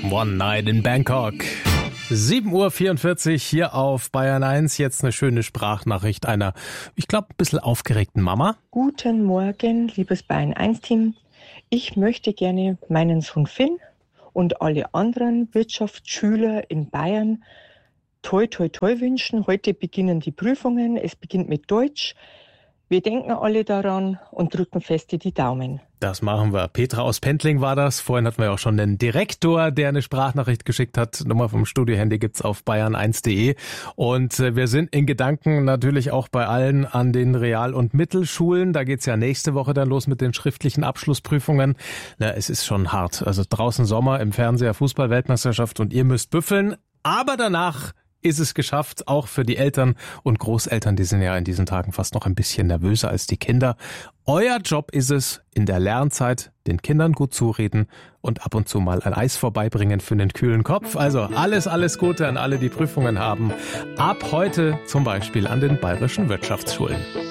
One Night in Bangkok. 7:44 Uhr hier auf Bayern 1. Jetzt eine schöne Sprachnachricht einer, ich glaube, ein bisschen aufgeregten Mama. Guten Morgen, liebes Bayern 1-Team. Ich möchte gerne meinen Sohn Finn und alle anderen Wirtschaftsschüler in Bayern toi toi toi wünschen. Heute beginnen die Prüfungen. Es beginnt mit Deutsch. Wir denken alle daran und drücken fest die Daumen. Das machen wir. Petra aus Pendling war das. Vorhin hatten wir ja auch schon den Direktor, der eine Sprachnachricht geschickt hat. Nummer vom Studiohandy gibt's auf bayern1.de. Und wir sind in Gedanken natürlich auch bei allen an den Real- und Mittelschulen. Da geht's ja nächste Woche dann los mit den schriftlichen Abschlussprüfungen. Na, es ist schon hart. Also draußen Sommer, im Fernseher Fußball-Weltmeisterschaft und ihr müsst büffeln. Aber danach ist es geschafft, auch für die Eltern und Großeltern, die sind ja in diesen Tagen fast noch ein bisschen nervöser als die Kinder. Euer Job ist es, in der Lernzeit den Kindern gut zureden und ab und zu mal ein Eis vorbeibringen für einen kühlen Kopf. Also alles Gute an alle, die Prüfungen haben. Ab heute zum Beispiel an den bayerischen Wirtschaftsschulen.